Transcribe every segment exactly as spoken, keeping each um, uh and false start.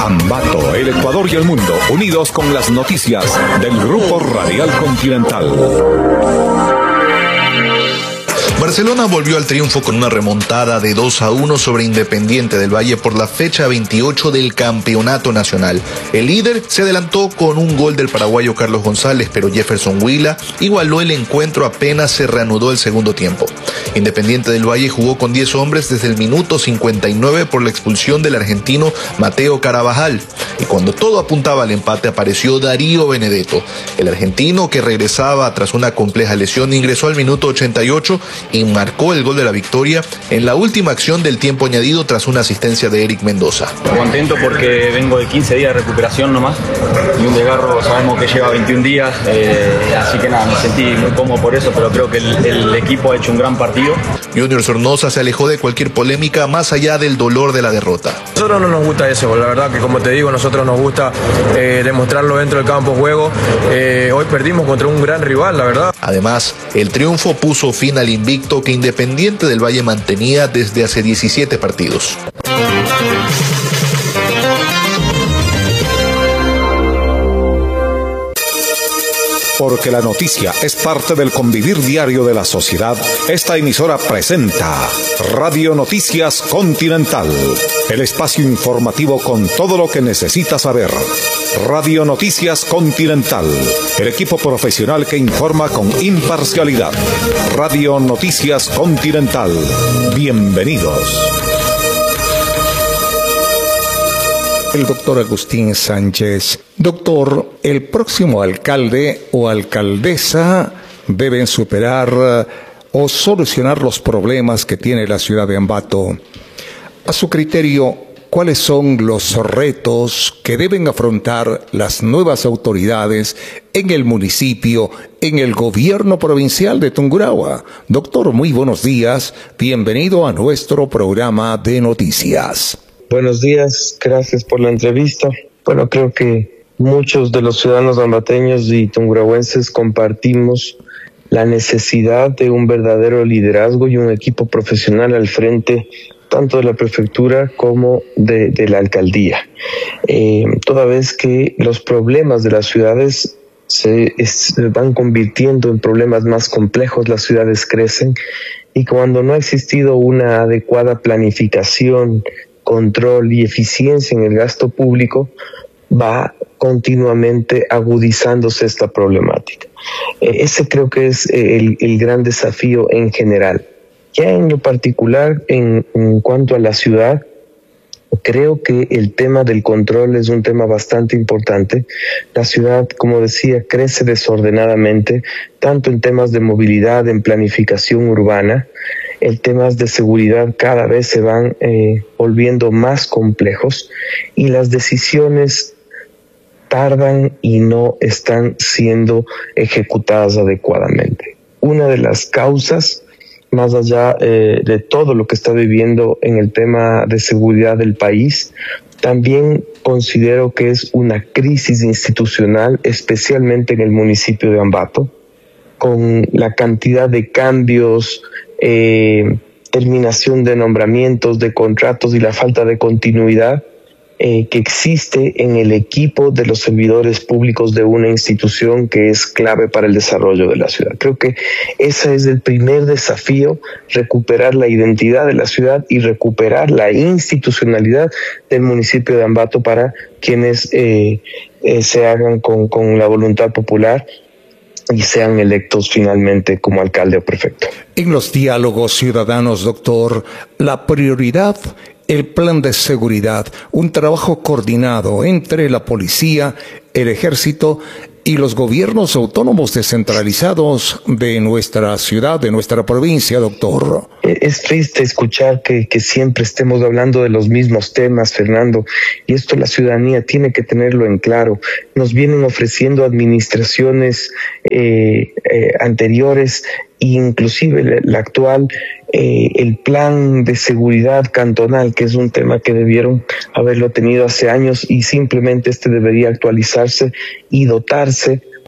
Ambato, el Ecuador y el mundo, unidos con las noticias del Grupo Radial Continental. Barcelona volvió al triunfo con una remontada de dos a uno sobre Independiente del Valle por la fecha veintiocho del Campeonato Nacional. El líder se adelantó con un gol del paraguayo Carlos González, pero Jefferson Huila igualó el encuentro apenas se reanudó el segundo tiempo. Independiente del Valle jugó con diez hombres desde el minuto cincuenta y nueve por la expulsión del argentino Mateo Carabajal. Y cuando todo apuntaba al empate apareció Darío Benedetto. El argentino, que regresaba tras una compleja lesión, ingresó al minuto ochenta y ocho y marcó el gol de la victoria en la última acción del tiempo añadido tras una asistencia de Eric Mendoza. Contento porque vengo de quince días de recuperación nomás y un desgarro sabemos que lleva veintiún días, eh, así que nada, me sentí muy cómodo por eso, pero creo que el, el equipo ha hecho un gran partido. Junior Sornosa se alejó de cualquier polémica más allá del dolor de la derrota. A nosotros no nos gusta eso, la verdad que como te digo, a nosotros nos gusta eh, demostrarlo dentro del campo de juego. Eh, hoy perdimos contra un gran rival, la verdad. Además, el triunfo puso fin al invicto que Independiente del Valle mantenía desde hace diecisiete partidos. Porque la noticia es parte del convivir diario de la sociedad, esta emisora presenta Radio Noticias Continental, el espacio informativo con todo lo que necesita saber. Radio Noticias Continental, el equipo profesional que informa con imparcialidad. Radio Noticias Continental, bienvenidos. El doctor Agustín Sánchez. Doctor, el próximo alcalde o alcaldesa deben superar o solucionar los problemas que tiene la ciudad de Ambato. A su criterio, ¿cuáles son los retos que deben afrontar las nuevas autoridades en el municipio, en el gobierno provincial de Tungurahua? Doctor, muy buenos días. Bienvenido a nuestro programa de noticias. Buenos días, gracias por la entrevista. Bueno, creo que muchos de los ciudadanos ambateños y tungurahuenses compartimos la necesidad de un verdadero liderazgo y un equipo profesional al frente tanto de la prefectura como de, de la alcaldía. Eh, toda vez que los problemas de las ciudades se, es, se van convirtiendo en problemas más complejos, las ciudades crecen, y cuando no ha existido una adecuada planificación, control y eficiencia en el gasto público, va continuamente agudizándose esta problemática. Eh, ese creo que es el, el gran desafío en general. Ya en lo particular, en, en cuanto a la ciudad, creo que el tema del control es un tema bastante importante. La ciudad, como decía, crece desordenadamente, tanto en temas de movilidad, en planificación urbana. El temas de seguridad cada vez se van eh, volviendo más complejos y las decisiones tardan y no están siendo ejecutadas adecuadamente. Una de las causas, más allá eh, de todo lo que está viviendo en el tema de seguridad del país, también considero que es una crisis institucional, especialmente en el municipio de Ambato, con la cantidad de cambios, eh, terminación de nombramientos, de contratos y la falta de continuidad eh, que existe en el equipo de los servidores públicos de una institución que es clave para el desarrollo de la ciudad. Creo que ese es el primer desafío, recuperar la identidad de la ciudad y recuperar la institucionalidad del municipio de Ambato para quienes eh, eh, se hagan con, con la voluntad popular y sean electos finalmente como alcalde o prefecto. En los diálogos ciudadanos, doctor, la prioridad, el plan de seguridad, un trabajo coordinado entre la policía, el ejército y los gobiernos autónomos descentralizados de nuestra ciudad, de nuestra provincia, doctor. Es triste escuchar que, que siempre estemos hablando de los mismos temas, Fernando, y esto la ciudadanía tiene que tenerlo en claro. Nos vienen ofreciendo administraciones eh, eh, anteriores e inclusive la, la actual, eh, el plan de seguridad cantonal, que es un tema que debieron haberlo tenido hace años y simplemente este debería actualizarse y dotarse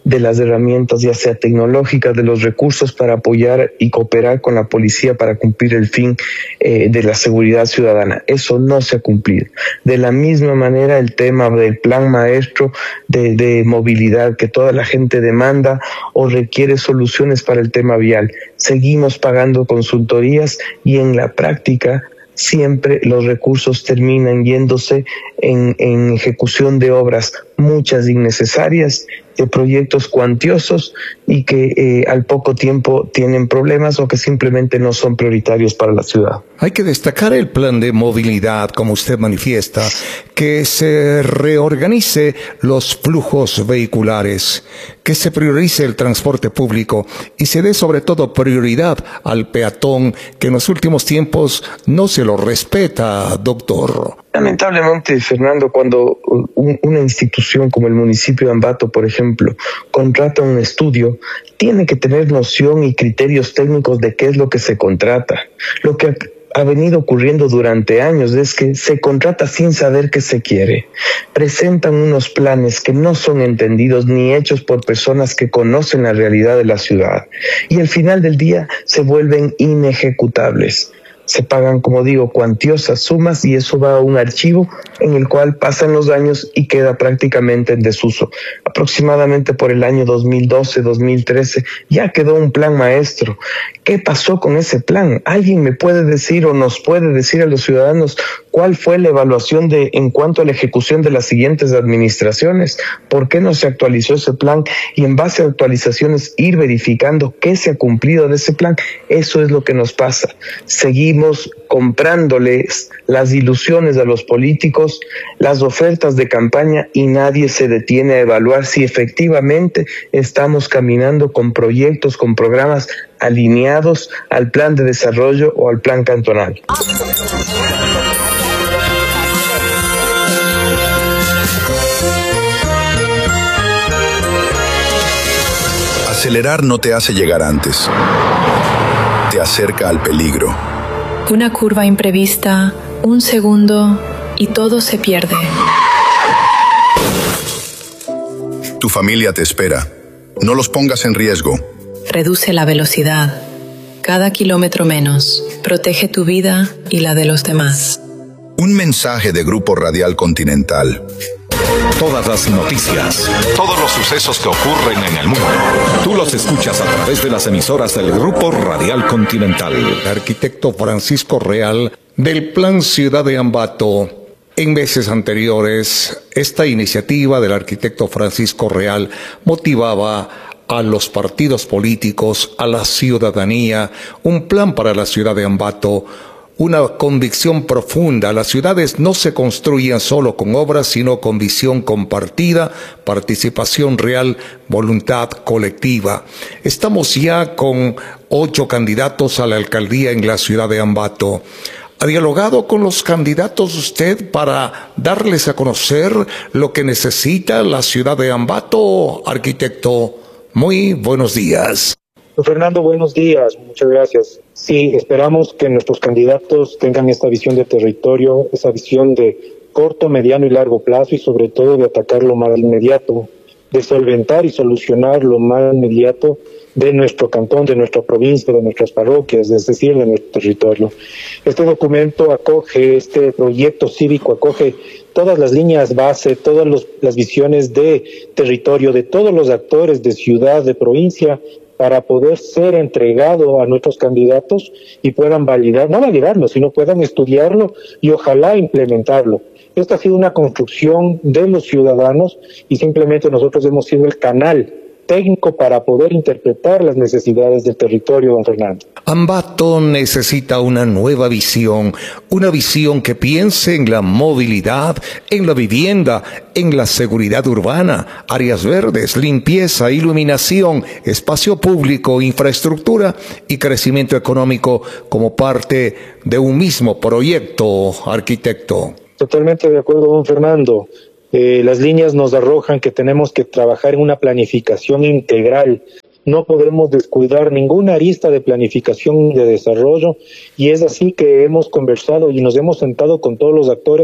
de las herramientas, ya sea tecnológicas, de los recursos para apoyar y cooperar con la policía para cumplir el fin eh, de la seguridad ciudadana. Eso no se ha cumplido. De la misma manera, el tema del plan maestro de, de movilidad que toda la gente demanda o requiere soluciones para el tema vial. Seguimos pagando consultorías y en la práctica siempre los recursos terminan yéndose en, en ejecución de obras, muchas innecesarias, de proyectos cuantiosos y que eh, al poco tiempo tienen problemas o que simplemente no son prioritarios para la ciudad. Hay que destacar el plan de movilidad, como usted manifiesta, que se reorganice los flujos vehiculares, que se priorice el transporte público y se dé sobre todo prioridad al peatón, que en los últimos tiempos no se lo respeta, doctor. Lamentablemente, Fernando, cuando un, una institución como el municipio de Ambato, por ejemplo, contrata un estudio, tiene que tener noción y criterios técnicos de qué es lo que se contrata. Lo que ha venido ocurriendo durante años es que se contrata sin saber qué se quiere. Presentan unos planes que no son entendidos ni hechos por personas que conocen la realidad de la ciudad. Y al final del día se vuelven inejecutables. Se pagan, como digo, cuantiosas sumas y eso va a un archivo en el cual pasan los años y queda prácticamente en desuso. Aproximadamente por el año dos mil doce, dos mil trece ya quedó un plan maestro. ¿Qué pasó con ese plan? ¿Alguien me puede decir o nos puede decir a los ciudadanos cuál fue la evaluación de en cuanto a la ejecución de las siguientes administraciones? ¿Por qué no se actualizó ese plan? Y en base a actualizaciones ir verificando qué se ha cumplido de ese plan. Eso es lo que nos pasa. Seguimos comprándoles las ilusiones a los políticos, las ofertas de campaña y nadie se detiene a evaluar si efectivamente estamos caminando con proyectos, con programas alineados al plan de desarrollo o al plan cantonal. Acelerar no te hace llegar antes, te acerca al peligro. Una curva imprevista, un segundo y todo se pierde. Tu familia te espera. No los pongas en riesgo. Reduce la velocidad. Cada kilómetro menos. Protege tu vida y la de los demás. Un mensaje de Grupo Radial Continental. Todas las noticias, todos los sucesos que ocurren en el mundo, tú los escuchas a través de las emisoras del Grupo Radial Continental. El arquitecto Francisco Real, del Plan Ciudad de Ambato. En meses anteriores, esta iniciativa del arquitecto Francisco Real motivaba a los partidos políticos, a la ciudadanía, un plan para la ciudad de Ambato, una convicción profunda. Las ciudades no se construyen solo con obras, sino con visión compartida, participación real, voluntad colectiva. Estamos ya con ocho candidatos a la alcaldía en la ciudad de Ambato. ¿Ha dialogado con los candidatos usted para darles a conocer lo que necesita la ciudad de Ambato, arquitecto? Muy buenos días. Fernando, buenos días, muchas gracias. Sí, esperamos que nuestros candidatos tengan esta visión de territorio, esa visión de corto, mediano y largo plazo y sobre todo de atacar lo más inmediato, de solventar y solucionar lo más inmediato de nuestro cantón, de nuestra provincia, de nuestras parroquias, es decir, de nuestro territorio. Este documento acoge, este proyecto cívico acoge todas las líneas base, todas los, las visiones de territorio, de todos los actores de ciudad, de provincia, para poder ser entregado a nuestros candidatos y puedan validar, no validarlo, sino puedan estudiarlo y ojalá implementarlo. Esta ha sido una construcción de los ciudadanos y simplemente nosotros hemos sido el canal técnico para poder interpretar las necesidades del territorio, don Fernando. Ambato necesita una nueva visión, una visión que piense en la movilidad, en la vivienda, en la seguridad urbana, áreas verdes, limpieza, iluminación, espacio público, infraestructura y crecimiento económico como parte de un mismo proyecto, arquitecto. Totalmente de acuerdo, don Fernando. Eh, las líneas nos arrojan que tenemos que trabajar en una planificación integral. No podemos descuidar ninguna arista de planificación de desarrollo y es así que hemos conversado y nos hemos sentado con todos los actores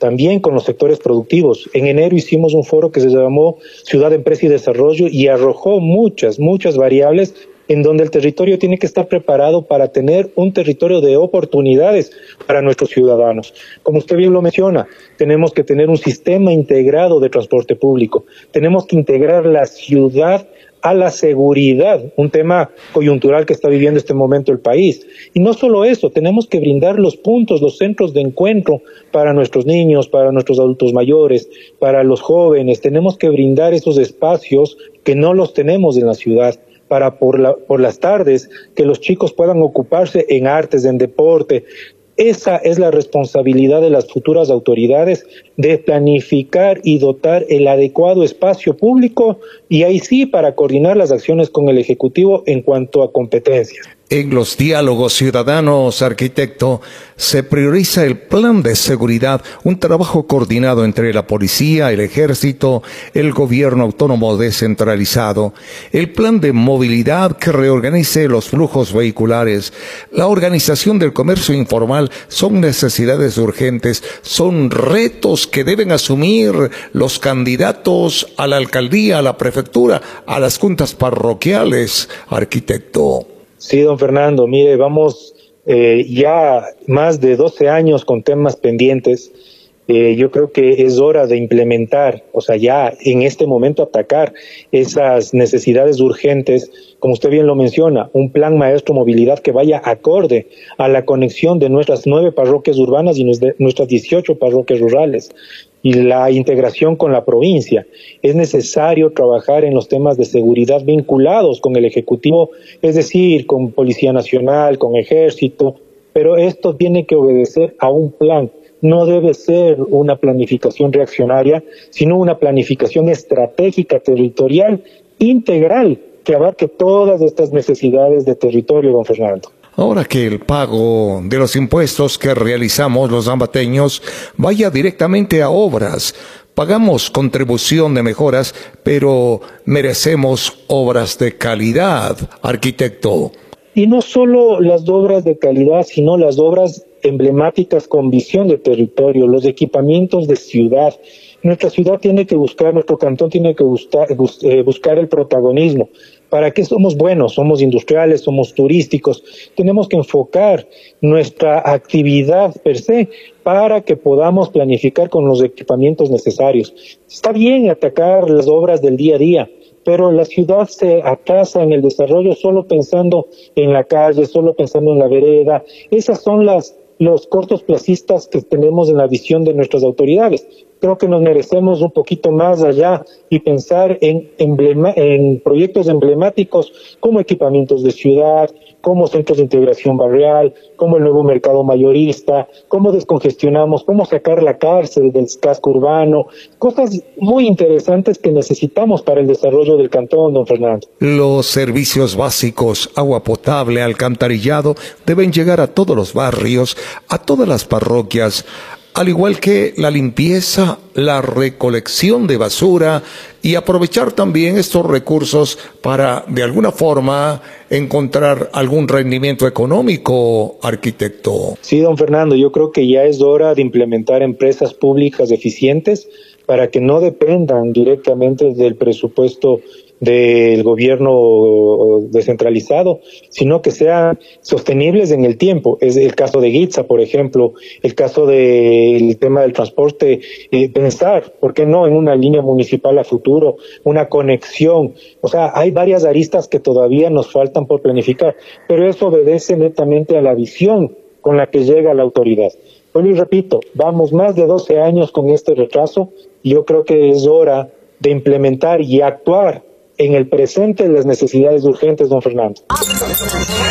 también con los sectores productivos. En enero hicimos un foro que se llamó Ciudad, Empresa y Desarrollo y arrojó muchas, muchas variables en donde el territorio tiene que estar preparado para tener un territorio de oportunidades para nuestros ciudadanos. Como usted bien lo menciona, tenemos que tener un sistema integrado de transporte público, tenemos que integrar la ciudad a la seguridad, un tema coyuntural que está viviendo este momento el país. Y no solo eso, tenemos que brindar los puntos, los centros de encuentro para nuestros niños, para nuestros adultos mayores, para los jóvenes. Tenemos que brindar esos espacios que no los tenemos en la ciudad, para por, la, por las tardes que los chicos puedan ocuparse en artes, en deporte. Esa es la responsabilidad de las futuras autoridades, de planificar y dotar el adecuado espacio público y ahí sí para coordinar las acciones con el Ejecutivo en cuanto a competencias. En los diálogos ciudadanos, arquitecto, se prioriza el plan de seguridad, un trabajo coordinado entre la policía, el ejército, el gobierno autónomo descentralizado, el plan de movilidad que reorganice los flujos vehiculares, la organización del comercio informal, son necesidades urgentes, son retos que deben asumir los candidatos a la alcaldía, a la prefectura, a las juntas parroquiales, arquitecto. Sí, don Fernando, mire, vamos eh, ya más de doce años con temas pendientes. Eh, yo creo que es hora de implementar, o sea, ya en este momento atacar esas necesidades urgentes, como usted bien lo menciona, un plan maestro movilidad que vaya acorde a la conexión de nuestras nueve parroquias urbanas y nuestras dieciocho parroquias rurales y la integración con la provincia. Es necesario trabajar en los temas de seguridad vinculados con el Ejecutivo, es decir, con Policía Nacional, con Ejército, pero esto tiene que obedecer a un plan. No debe ser una planificación reaccionaria, sino una planificación estratégica territorial integral que abarque todas estas necesidades de territorio, don Fernando. Ahora que el pago de los impuestos que realizamos los ambateños vaya directamente a obras, pagamos contribución de mejoras, pero merecemos obras de calidad, arquitecto. Y no solo las obras de calidad, sino las obras emblemáticas con visión de territorio, los equipamientos de ciudad. Nuestra ciudad tiene que buscar, nuestro cantón tiene que buscar, bus, eh, buscar el protagonismo. ¿Para qué somos buenos? Somos industriales, somos turísticos. Tenemos que enfocar nuestra actividad per se para que podamos planificar con los equipamientos necesarios. Está bien atacar las obras del día a día, pero la ciudad se atrasa en el desarrollo solo pensando en la calle, solo pensando en la vereda. Esas son las los cortoplacistas que tenemos en la visión de nuestras autoridades. Creo que nos merecemos un poquito más allá y pensar en, emblema, en proyectos emblemáticos como equipamientos de ciudad, como centros de integración barrial, como el nuevo mercado mayorista, cómo descongestionamos, cómo sacar la cárcel del casco urbano, cosas muy interesantes que necesitamos para el desarrollo del cantón, don Fernando. Los servicios básicos, agua potable, alcantarillado, deben llegar a todos los barrios, a todas las parroquias, al igual que la limpieza, la recolección de basura y aprovechar también estos recursos para, de alguna forma, encontrar algún rendimiento económico, arquitecto. Sí, don Fernando, yo creo que ya es hora de implementar empresas públicas eficientes para que no dependan directamente del presupuesto del gobierno descentralizado, sino que sean sostenibles en el tiempo. Es el caso de Guitza, por ejemplo, el caso del tema del transporte, eh, pensar, ¿por qué no?, en una línea municipal a futuro, una conexión. O sea, hay varias aristas que todavía nos faltan por planificar, pero eso obedece netamente a la visión con la que llega la autoridad. Bueno, y repito, vamos más de doce años con este retraso y yo creo que es hora de implementar y actuar en el presente de las necesidades urgentes, don Fernando.